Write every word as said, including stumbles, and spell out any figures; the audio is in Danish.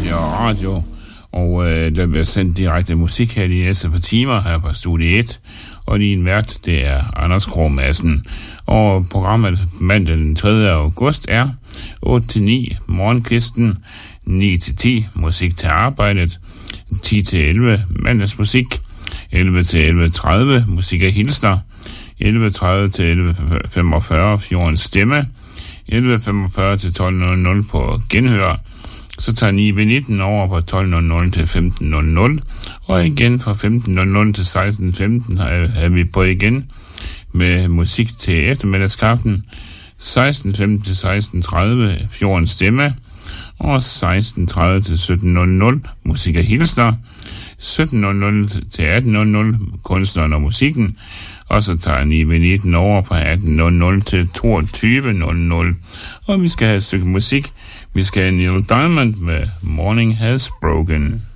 til radio, og øh, der bliver sendt direkte musik her de næste par timer her på Studie et, og din vært, det er Anders Krog Madsen. Og programmet mandag den tredje august er otte til ni morgenkvisten, ni til ti musik til arbejdet, ti til elleve mandagsmusik, elleve til elleve tredive musik af hilsner, elleve tredive til elleve femogfyrre Fjordens Stemme, elleve femogfyrre til tolv nul nul på genhør. Så tager ni ved nitten over på tolv nul nul til femten nul nul, og igen fra femten nul nul til seksten femten er, er vi på igen med musik til eftermiddagskaffen, seksten femten til seksten tredive Fjordens Stemme, og seksten tredive til sytten nul nul musik af hilsner, sytten nul nul til atten nul nul kunstneren og musikken, og så tager ni ved nitten over fra atten nul nul til toogtyve nul nul, og vi skal have et stykke musik. Vi skal have Neil Diamond med Morning Has Broken.